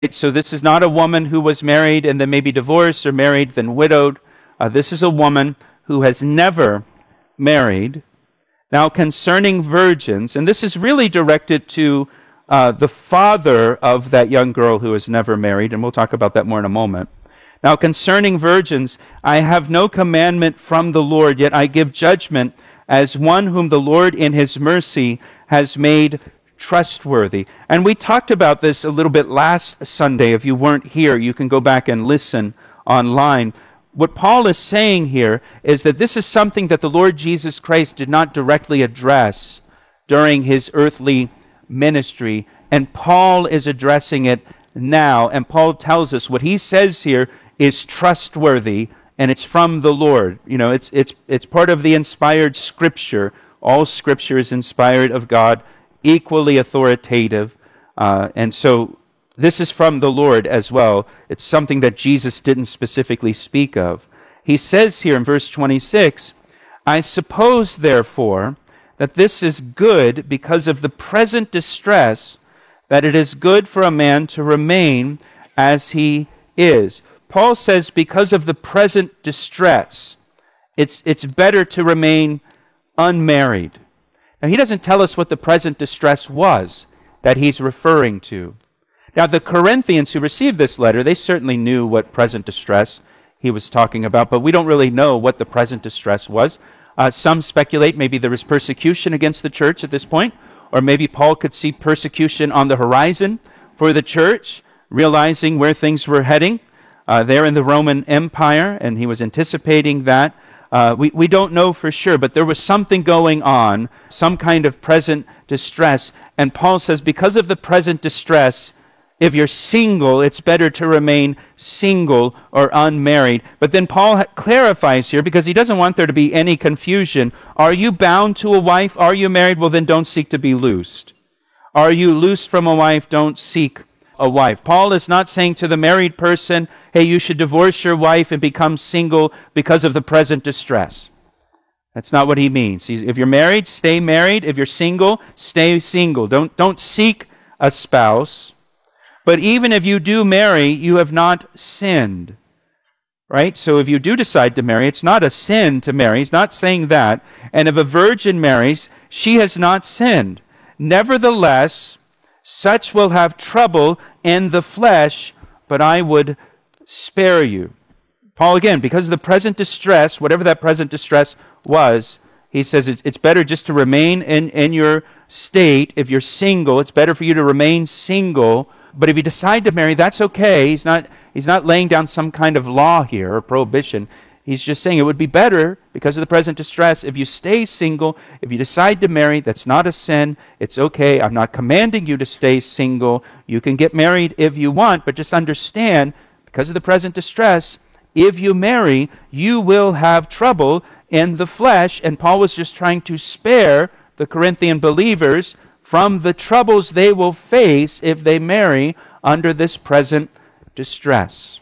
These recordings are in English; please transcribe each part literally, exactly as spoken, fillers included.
So this is not a woman who was married and then maybe divorced, or married then widowed. Uh, this is a woman who has never married. Now, concerning virgins, and this is really directed to uh, the father of that young girl who has never married, and we'll talk about that more in a moment. Now, concerning virgins, I have no commandment from the Lord, yet I give judgment as one whom the Lord in his mercy has made trustworthy. And we talked about this a little bit last Sunday. If you weren't here, you can go back and listen online. What Paul is saying here is that this is something that the Lord Jesus Christ did not directly address during his earthly ministry, and Paul is addressing it now. And Paul tells us what he says here is trustworthy, and it's from the Lord. You know, it's it's it's part of the inspired Scripture. All Scripture is inspired of God, equally authoritative, uh, and so this is from the Lord as well. It's something that Jesus didn't specifically speak of. He says here in verse twenty-six, I suppose, therefore, that this is good because of the present distress, that it is good for a man to remain as he is. Paul says because of the present distress, it's, it's better to remain unmarried. Now, he doesn't tell us what the present distress was that he's referring to. Now, the Corinthians who received this letter, they certainly knew what present distress he was talking about, but we don't really know what the present distress was. Uh, some speculate maybe there was persecution against the church at this point, or maybe Paul could see persecution on the horizon for the church, realizing where things were heading uh, there in the Roman Empire, and he was anticipating that. Uh, we, we don't know for sure, but there was something going on, some kind of present distress. And Paul says, because of the present distress, if you're single, it's better to remain single or unmarried. But then Paul ha- clarifies here, because he doesn't want there to be any confusion. Are you bound to a wife? Are you married? Well, then don't seek to be loosed. Are you loosed from a wife? Don't seek a wife. Paul is not saying to the married person, hey, you should divorce your wife and become single because of the present distress. That's not what he means. He's, if you're married, stay married. If you're single, stay single. Don't, don't seek a spouse. But even if you do marry, you have not sinned. Right? So if you do decide to marry, it's not a sin to marry. He's not saying that. And if a virgin marries, she has not sinned. Nevertheless, such will have trouble in the flesh, but I would spare you. Paul, again, because of the present distress, whatever that present distress was, he says it's, it's better just to remain in, in your state. If you're single, it's better for you to remain single. But if you decide to marry, that's okay. He's not, he's not laying down some kind of law here or prohibition. He's just saying it would be better, because of the present distress, if you stay single. If you decide to marry, that's not a sin. It's okay. I'm not commanding you to stay single. You can get married if you want, but just understand, because of the present distress, if you marry, you will have trouble in the flesh. And Paul was just trying to spare the Corinthian believers from the troubles they will face if they marry under this present distress.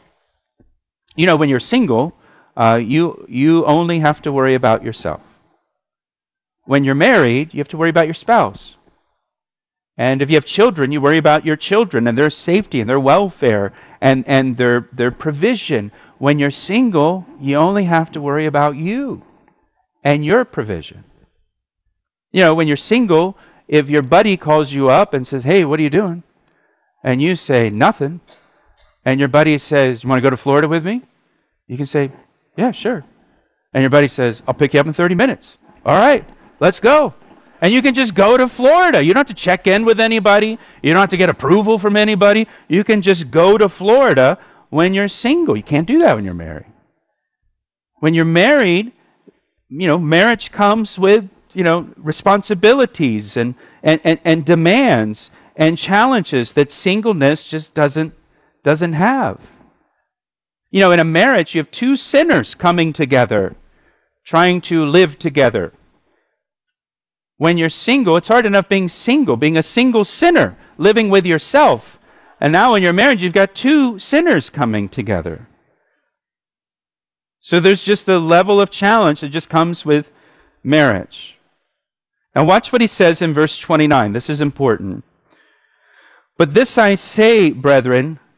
You know, when you're single, Uh, you you only have to worry about yourself. When you're married, you have to worry about your spouse. And if you have children, you worry about your children and their safety and their welfare and, and their, their provision. When you're single, you only have to worry about you and your provision. You know, when you're single, if your buddy calls you up and says, hey, what are you doing? And you say, nothing. And your buddy says, you want to go to Florida with me? You can say, yeah, sure. And your buddy says, I'll pick you up in thirty minutes. All right, let's go. And you can just go to Florida. You don't have to check in with anybody. You don't have to get approval from anybody. You can just go to Florida when you're single. You can't do that when you're married. When you're married, you know, marriage comes with, you know, responsibilities and, and, and, and demands and challenges that singleness just doesn't, doesn't have. You know, in a marriage, you have two sinners coming together, trying to live together. When you're single, it's hard enough being single, being a single sinner, living with yourself. And now in your marriage, you've got two sinners coming together. So there's just a level of challenge that just comes with marriage. Now watch what he says in verse twenty-nine. This is important. But this I say, brethren,